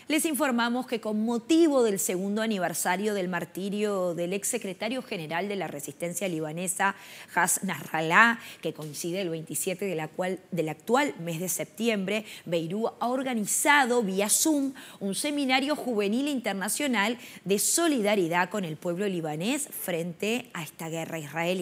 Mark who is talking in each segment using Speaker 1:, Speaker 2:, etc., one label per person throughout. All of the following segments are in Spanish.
Speaker 1: Les informamos que con motivo del segundo aniversario del martirio del exsecretario general de la resistencia libanesa, Hassan Nasrallah, que coincide el 27 del actual mes de septiembre, Beirut ha organizado vía Zoom un seminario juvenil internacional de solidaridad con el pueblo libanés frente a esta guerra israelí.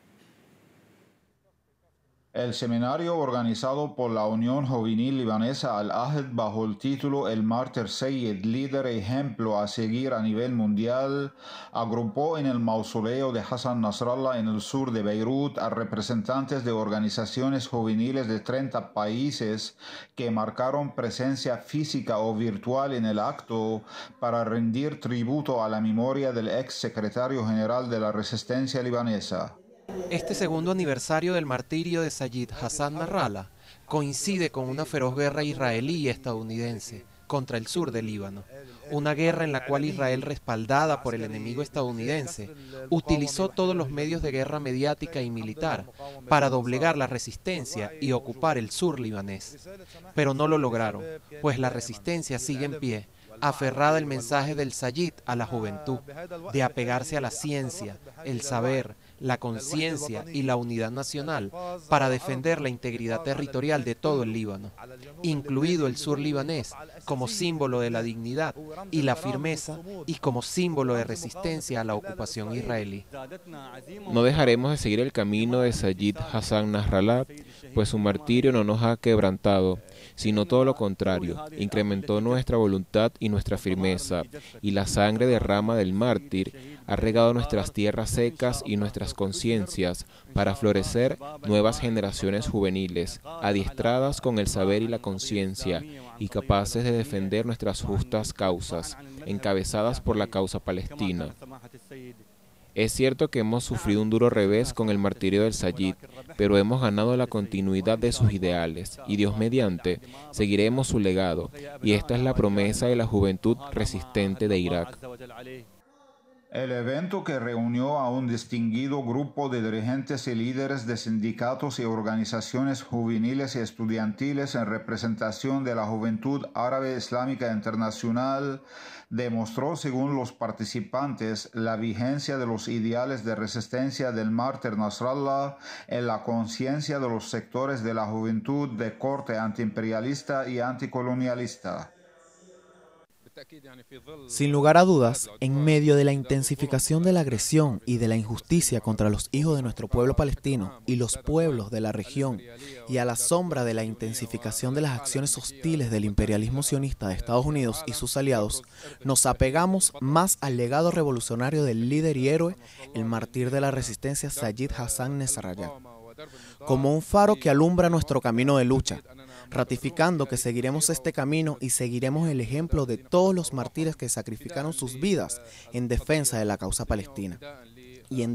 Speaker 2: El seminario organizado por la Unión Juvenil Libanesa Al-Ahd bajo el título El Mártir Sayyid, líder e ejemplo a seguir a nivel mundial, agrupó en el mausoleo de Hassan Nasrallah en el sur de Beirut a representantes de organizaciones juveniles de 30 países que marcaron presencia física o virtual en el acto para rendir tributo a la memoria del ex secretario general de la resistencia libanesa.
Speaker 3: Este segundo aniversario del martirio de Sayyid Hassan Nasrallah coincide con una feroz guerra israelí y estadounidense contra el sur del Líbano. Una guerra en la cual Israel, respaldada por el enemigo estadounidense, utilizó todos los medios de guerra mediática y militar para doblegar la resistencia y ocupar el sur libanés. Pero no lo lograron, pues la resistencia sigue en pie, aferrada al mensaje del Sayyid a la juventud, de apegarse a la ciencia, el saber, la conciencia y la unidad nacional para defender la integridad territorial de todo el Líbano, incluido el sur libanés, como símbolo de la dignidad y la firmeza y como símbolo de resistencia a la ocupación israelí.
Speaker 4: No dejaremos de seguir el camino de Sayyid Hassan Nasrallah, pues su martirio no nos ha quebrantado, sino todo lo contrario, incrementó nuestra voluntad y nuestra firmeza, y la sangre de rama del mártir ha regado nuestras tierras secas y nuestras conciencias para florecer nuevas generaciones juveniles, adiestradas con el saber y la conciencia, y capaces de defender nuestras justas causas, encabezadas por la causa palestina. Es cierto que hemos sufrido un duro revés con el martirio del Sayyid, pero hemos ganado la continuidad de sus ideales, y Dios mediante, seguiremos su legado, y esta es la promesa de la juventud resistente de Irak.
Speaker 2: El evento, que reunió a un distinguido grupo de dirigentes y líderes de sindicatos y organizaciones juveniles y estudiantiles en representación de la Juventud Árabe Islámica Internacional, demostró, según los participantes, la vigencia de los ideales de resistencia del mártir Nasrallah en la conciencia de los sectores de la juventud de corte antiimperialista y anticolonialista.
Speaker 5: Sin lugar a dudas, en medio de la intensificación de la agresión y de la injusticia contra los hijos de nuestro pueblo palestino y los pueblos de la región, y a la sombra de la intensificación de las acciones hostiles del imperialismo sionista de Estados Unidos y sus aliados, nos apegamos más al legado revolucionario del líder y héroe, el mártir de la resistencia Sayyid Hassan Nasrallah, como un faro que alumbra nuestro camino de lucha, ratificando que seguiremos este camino y seguiremos el ejemplo de todos los mártires que sacrificaron sus vidas en defensa de la causa palestina.